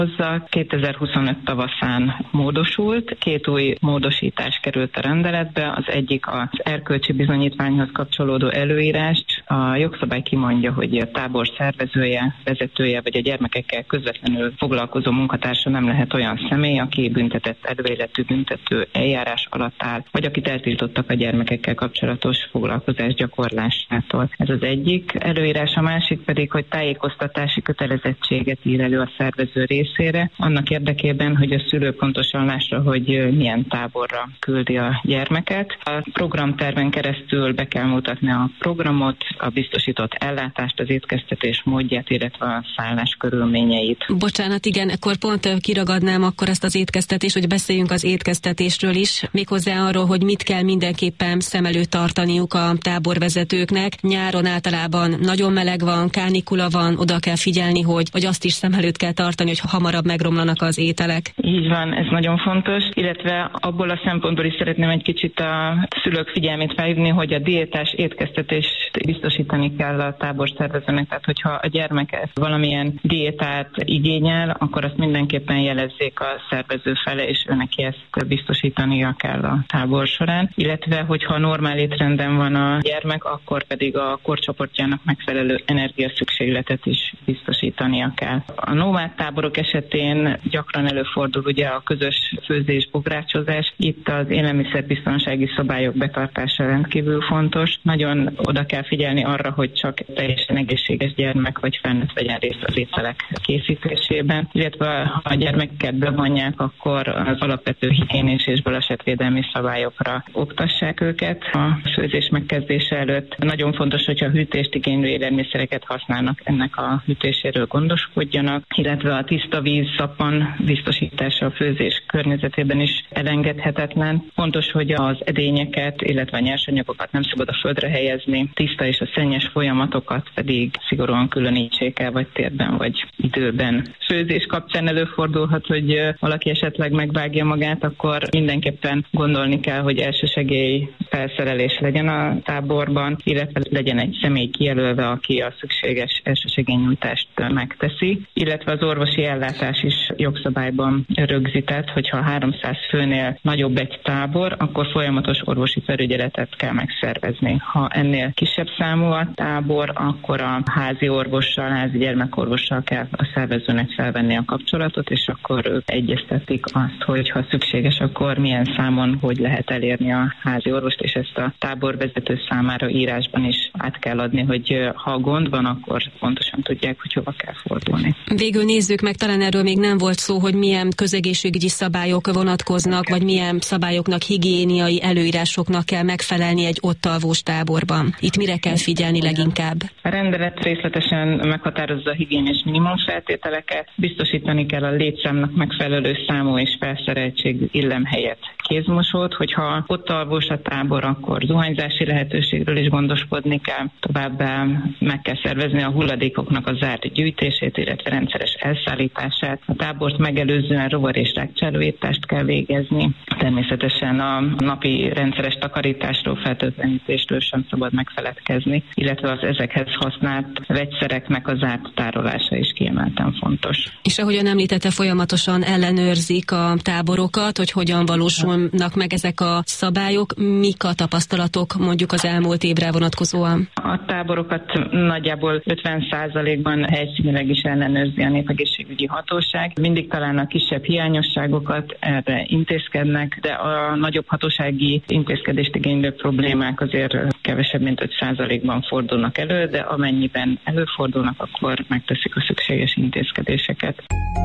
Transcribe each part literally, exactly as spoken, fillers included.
hozza. kétezer-huszonöt tavaszán módosult, két új módosítás került a rendeletbe, az egyik az erkölcsi bizonyítványhoz kapcsolódó előírást. A jogszabály kimondja, hogy a tábor szervezője, vezetője vagy a gyermekekkel közvetlenül foglalkozó munkatársa nem lehet olyan személy, aki büntetett előéletű büntető eljárás alatt áll, vagy akit eltiltottak a gyermekekkel kapcsolatos foglalkozás gyakorlásától. Ez az egyik előírás, a másik pedig, hogy tájékoztatási kötelezettséget ír elő a szervező részére, annak érdekében, hogy a szülő pontosan lássa, hogy milyen táborra küldi a gyermeket. A programterven keresztül be kell mutatni a programot, a biztosított ellátást, az étkeztetés módját, illetve a szállás körülményeit. Bocsánat, igen, akkor pont kiragadnám akkor ezt az étkeztetést, hogy beszéljünk az étkeztetésről is, méghozzá arról, hogy mit kell mindenképpen szem előtt tartaniuk a táborvezetőknek. Nyáron általában nagyon meleg van, kánikula van, oda kell figyelni, hogy, hogy azt is szem előtt kell tartani, hogy hamarabb megromlanak az ételek. Így van, ez nagyon fontos, illetve abból a szempontból is szeretném egy kicsit a szülők figyelmét felhívni, hogy a diétás étkeztetést biztosítani kell a táborszervezőnek, tehát hogyha a gyermek valamilyen diétát igényel, akkor azt mindenképpen jelezzék a szervező fele, és őneki ezt biztosítania kell a tábor során, illetve hogyha normál étrenden van a gyermek, akkor pedig a korcsoportjának megfelelő energiaszükségletet is biztosítania kell. A nomád táborok esetén gyakran előfordul ugye a közös főzés, bográcsozás. Itt az élelmiszerbiztonsági szabályok betartása rendkívül fontos. Nagyon oda kell figyelni arra, hogy csak teljesen egészséges gyermek vagy felnőtt vegyen részt az ételek készítésében, illetve ha a gyermeket bevonják, akkor az alapvető higiénés és balesetvédelmi szabályokra oktassák őket a főzés megkezdése előtt. Nagyon fontos, hogyha hűtést igénylő élelmiszereket használnak, ennek a hűtéséről gondoskodjanak, illetve a tiszta víz, szappan biztosítása a főzés környezetében is elengedhetetlen. Fontos, hogy az edényeket, illetve a nyersanyagokat nem szabad a földre helyezni, tiszta és a szennyes folyamatokat pedig szigorúan különítsék el, vagy térben, vagy időben. Főzés kapcsán előfordulhat, hogy valaki esetleg megvágja magát, akkor mindenképpen gondolni kell, hogy elsősegély felszerelés legyen a táborban, illetve legyen egy személy kijelölve, aki a szükséges elsősegélynyújtást megteszi, illetve az orvosi ellátás is jogszabályban rögzített, hogyha háromszáz főnél nagyobb egy tábor, akkor folyamatos orvosi felügyeletet kell megszervezni. Ha ennél kisebb számú a tábor, akkor a házi orvossal, házi gyermekorvossal kell a szervezőnek felvenni a kapcsolatot, és akkor ők egyeztetik azt, hogy ha szükséges, akkor milyen számon, hogy lehet elérni a házi orvost, és ezt a táborvezető számára írásban is át kell adni, hogy ha gond van, akkor pontosan tudják, hogy hova kell fordulni. Végül nézzük meg, talán erről még nem volt szó, hogy milyen közegészségügyi szabályok vonatkoznak, vagy milyen szabályoknak, higiéniai előírásoknak kell megfelelni egy ott alvós táborban. Itt mire kell figyelni leginkább? A rendelet részletesen meghatározza a higiéniás minimum feltételeket, biztosítani kell a létszámnak megfelelő számú és felszereltségű illemhelyet, kézmosót, hogyha ott alvós a tábor, akkor zuhanyzási lehetőségről is gondoskodni kell, továbbá meg kell szervezni a hulladékoknak a zárt gyűjtését, illetve rendszeres elszállítását. A tábort megelőzően rovar- és rákcsálóítást kell végezni. Természetesen a napi rendszeres takarításról, fertőtlenítésről sem szabad megfeledkezni, illetve az ezekhez használt vegyszereknek a zárt tárolása is kiemelten fontos. És ahogyan említette, folyamatosan ellenőrzik a táborokat, hogy hogyan valósulnak meg ezek a szabályok. Mik a tapasztalatok mondjuk az elmúlt évre vonatkozóan? A táborokat nagyjából ötven százalékban helyszínileg is ellenőrzi a népegészségügyi hatóság. Mindig talán a kisebb hiányosságokat erre intézkednek, de a nagyobb hatósági intézkedést igénylő problémák azért kevesebb, mint öt százalékban fordulnak elő, de amennyiben előfordulnak, akkor megteszik a szükséges intézkedéseket.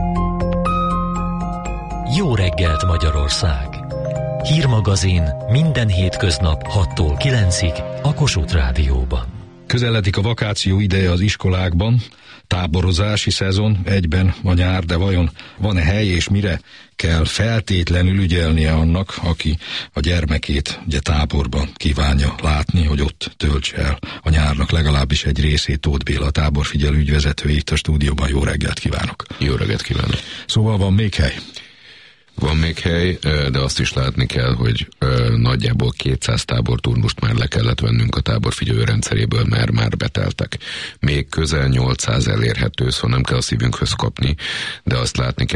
Jó reggelt, Magyarország! Hírmagazin minden hétköznap hattól kilencig a Kossuth Rádióban. Közeledik a vakáció ideje az iskolákban, táborozási szezon, egyben a nyár, de vajon van-e hely és mire kell feltétlenül ügyelnie annak, aki a gyermekét ugye táborban kívánja látni, hogy ott töltse el a nyárnak legalábbis egy részét. Tóth Béla, a táborfigyelő ügyvezető itt a stúdióban. Jó reggelt kívánok! Jó reggelt kívánok! Szóval van még hely? Van még hely, de azt is látni kell, hogy nagyjából kétszáz táborturnust már le kellett vennünk a táborfigyelő rendszeréből, mert már beteltek. Még közel nyolcszáz elérhető, szóval nem kell a szívünkhöz kapni, de azt látni kell,